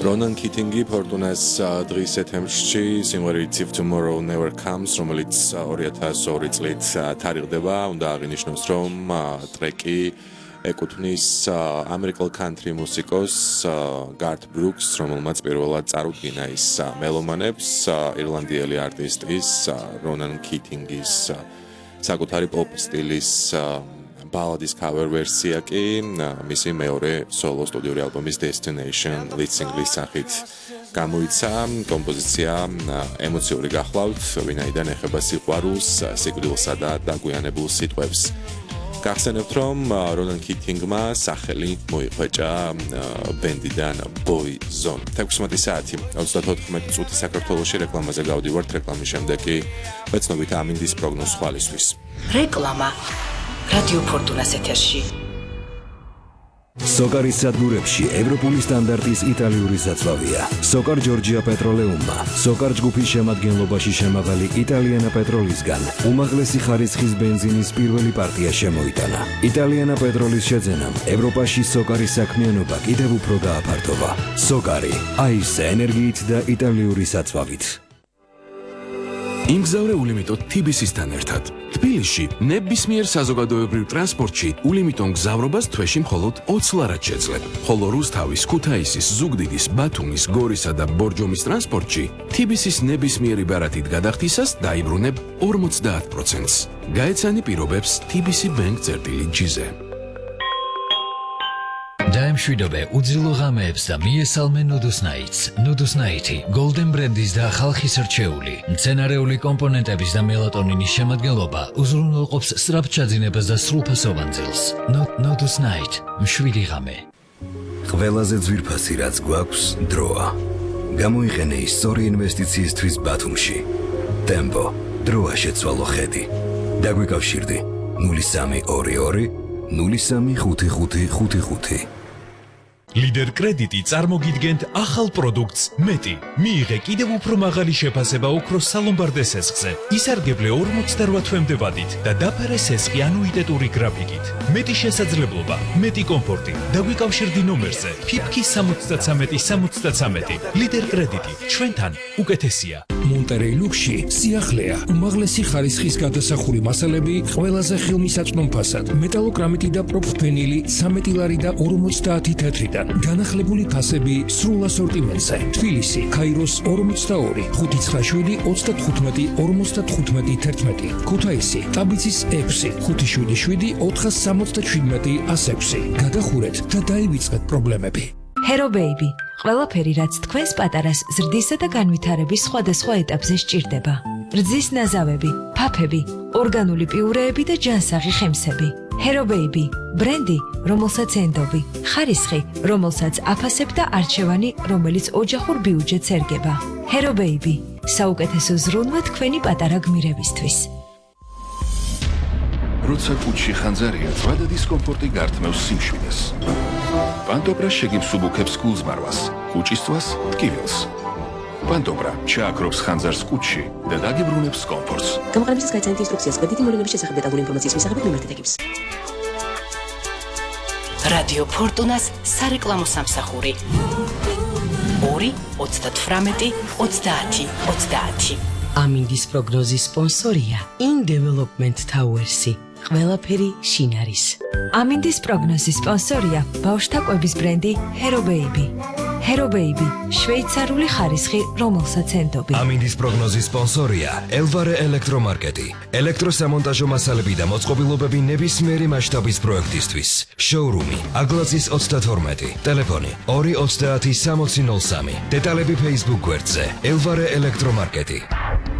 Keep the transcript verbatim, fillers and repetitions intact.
Ronan Keating-ი Fortuna-ს დღის ეთემში სიმღერით If Tomorrow Never Comes, რომელიც ორი ათას ორი წლით თარიღდება, უნდა აღინიშნოს, რომ ტრეკი ეკუთვნის ამერიკელ country მუსიკოს Garth Brooks, რომელმაც პირველად წარუდგინა ის მელომანებს ირლანდიელი არტისტის Ronan Keating-ის საკუთარი pop სტილის ბალადის cover ვერსია კი მისი მეორე სოლო სტუდიური ალბომის Destination lead single-ის სახით გამოიცა. კომპოზიცია ემოციური გახლავთ, ვინაიდან ეხება სიყვარულს, სიკვდილსა და დაგვიანებულ სიტყვებს. გახსენებთ, რომ Ronan Keating-მა სახელი მოიხვეჭა ბენდიდან Boyzone. ექვსმეტი საათი ოცდაოთხმეტი წუთი საქართველოში რეკლამაზე გავდივართ, რეკლამის შემდეგ კი ვეცნობით ამინდის პროგნოზ ხვალისთვის. რეკლამა Radio Fortuna-ს ეთერში. სოკარის სადგურებში ევროპული სტანდარტის იტალიური საწვავია. სოკარ ჯორჯია პეტროლეუმმა, სოკარ ჯგუფის შემადგენლობაში შემავალი იტალიანა პეტროლისგან უმაღლესი ხარისხის ბენზინის პირველი პარტია შემოიტანა. იტალიანა პეტროლის შეძენამ ევროპაში სოკარის საქმიანობა კიდევ უფრო გააფართოვა. სოკარი, აისე ენერგიით და იტალიური საწვავით. იმგზავრე ულიმიტოდ თი ბი სისთან ერთად. თბილისში ნებისმიერ საზოგადოებრივ ტრანსპორტში ულიმიტონ გზავრობას თვეში მხოლოდ ოცი ლარად შეძლებ. ხოლო რუსთავის, ქუთაისის, ზუგდიდის, ბათუმის, გორისა და ბორჯომის ტრანსპორტში თი ბი სის ნებისმიერი ბარათით გადახდისას დაიბრუნებ ორმოცდაათ პროცენტს. გაეცანი პირობებს თი ბი სი Bank წერტილი-ჯი-ზე. დაემშვიდობე უძილო ღამეებს და მიესალმე ნუდუსნაიტს. ნუდუსნაიტი Golden ბრენდის და ხალხის რჩეული მცენარეული კომპონენტების და მელატონინის შემადგენლობა უზრუნველყოფს სწრაფჩაძინებას და სრულფასოვან ძილს. ნუდუსნაიტ მშვიდი ღამე. ყველაზე ძვირფასი რაც გვაქვს დროა. გამოიყენე ის სწორი ინვესტიციისთვის ბათუმში. ტემპო დროა შეცვალო ხედი. დაგვიკავშირდი ნული სამი ორი ორი ნული სამი ხუთი ხუთი ხუთი ხუთი. ლიდერ კრედიტი წარმოგიდგენთ ახალ პროდუქტს მეტი. მიიღე კიდევ უფრო მაღალი შეფასება ოქროს სალომბარდე სესხზე. ისარგებლე ორმოცდაოთხ თვემდე ვადით და დაფარე სესხი ანუიტეტური გრაფიკით. მეტი შესაძლებლობა, მეტი კომფორტი. დაგვიკავშირდი ნომერზე ფიფკი სამოცდათრამეტი სამოცდათრამეტი. ლიდერ კრედიტი ჩვენთან უკეთესია. მონტერეი ლუქსში სიახლეა. უმაღლესი ხარისხის გადასახური მასალები ყველაზე ხელმისაწვდომ ფასად. მეტალოკრამიტი და პროფენილი სამეტი ლარი და ორმოცდაათი თეთრიდან. განახლებული ფასები სრულ ასორტიმენტზე. თბილისი, ქაიროს ორმოცდაორი, ხუთი ცხრა შვიდი ოცდათხუთმეტი ორმოცდათხუთმეტი თერთმეტი. ქუთაისი, ტაბიცის ექვსი, ხუთი შვიდი შვიდი ოთხას სამოცდაშვიდმეტი ას ექვსი. გადახურეთ და დაივიწყეთ პრობლემები. Hero Baby, ყველაფერი რაც თქვენს პატარას ზრდისა და განვითარების სხვადასხვა ეტაპზე სჭირდება. რძის ნაზავები, ფაფები, ორგანული პიურეები და ჯანსაღი ხემსები. Hero Baby, ბრენდი, რომელსაც ენდობი, ხარისხი, რომელსაც აფასებ და არჩევანი, რომელიც ოჯახურ ბიუჯეტს ერგება. Hero Baby, საუკეთესო ზრუნვა თქვენი პატარა გმირებისთვის. როცა კუჩში ხანძარია, ძვლა და დისკომფორტი გართმევს სიმშვიდეს. პანტობრა შეგიმსუბუქებს გულზმარვას, კუჭისწვას, ტკივილს. პანტობრა ჩააქრობს ხანძარს კუჩში და დაგიბრუნებს კომფორტს. გამოყენებისას გაიცანით ინსტრუქციას კრედიტი მოვლენების შესახებ დეტალური ინფორმაციის მისაღებად მიმართეთ ეგებს. Radio Fortuna-ს სარეკლამო სამსახური. ორი ოცდათვრამეტი ოცდაათი ოცდაათი. ამინდის პროგნოზის სპონსორია In Development Towers-ი. ყველაფერი შინ არის. ამინდის პროგნოზის სპონსორია ბავშვთა კვების ბრენდი Hero Baby. Hero Baby, შვეიცარიული ხარისხი, რომელსაც ენდობი. ამინდის პროგნოზის სპონსორია Elvare ელექტრომარკეტი. ელექტროსამონტაჟო მასალები და მოწყობილობები ნებისმიერი მასშტაბის პროექტისთვის. შოურუმი აგლაძის ოცდათორმეტი. ტელეფონი ორი ოცდაათი სამოცი ნული სამი. დეტალები Facebook გვერდზე Elvare ელექტრომარკეტი.